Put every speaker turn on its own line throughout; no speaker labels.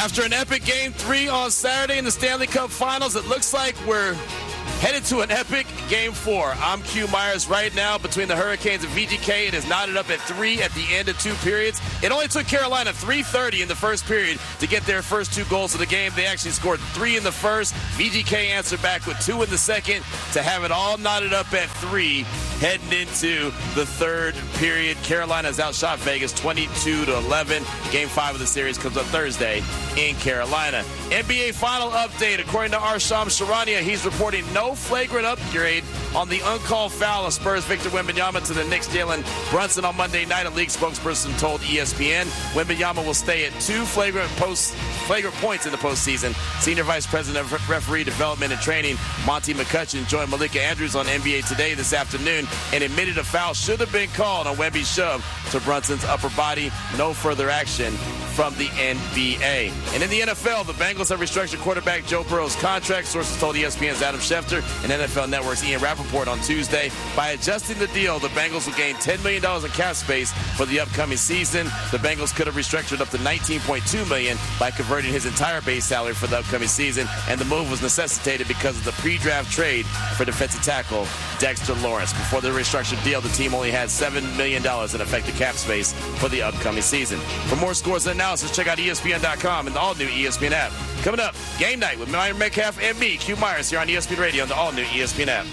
After an epic Game 3 on Saturday in the Stanley Cup Finals, it looks like we're headed to an epic Game 4. I'm Q Myers right now between the Hurricanes and VGK. It is knotted up at 3 at the end of 2 periods. It only took Carolina 3:30 in the first period to get their first 2 goals of the game. They actually scored 3 in the first. VGK answered back with 2 in the second to have it all knotted up at 3 heading into the third period. Carolina has outshot Vegas 22-11. Game 5 of the series comes up Thursday in Carolina. NBA final update. According to Arsham Sharania, he's reporting no flagrant upgrade on the uncalled foul of Spurs Victor Wembanyama to the Knicks Jalen Brunson on Monday night. A league spokesperson told ESPN Wembanyama will stay at 2 flagrant points in the postseason. Senior Vice President of Referee Development and Training Monty McCutcheon joined Malika Andrews on NBA Today this afternoon and admitted a foul should have been called on Wemby's shove to Brunson's upper body. No further action from the NBA. And in the NFL, the Bengals have restructured quarterback Joe Burrow's contract. Sources told ESPN's Adam Schefter and NFL Network's Ian Rappaport on Tuesday. By adjusting the deal, the Bengals will gain $10 million in cap space for the upcoming season. The Bengals could have restructured up to $19.2 million by converting his entire base salary for the upcoming season, and the move was necessitated because of the pre-draft trade for defensive tackle Dexter Lawrence. Before the restructured deal, the team only had $7 million in effective cap space for the upcoming season. For more scores and analysis, check out ESPN.com and the all-new ESPN app. Coming up, Game Night with Myron Metcalf and me, Q Myers, here on ESPN Radio and the all-new ESPN app.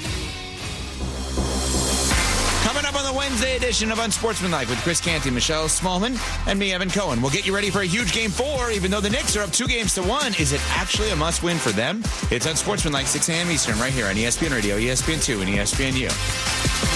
Coming up on the Wednesday edition of Unsportsmanlike with Chris Canty, Michelle Smallman, and me, Evan Cohen. We'll get you ready for a huge Game 4, even though the Knicks are up 2-1. Is it actually a must-win for them? It's Unsportsmanlike, 6 a.m. Eastern, right here on ESPN Radio, ESPN2, and ESPNU.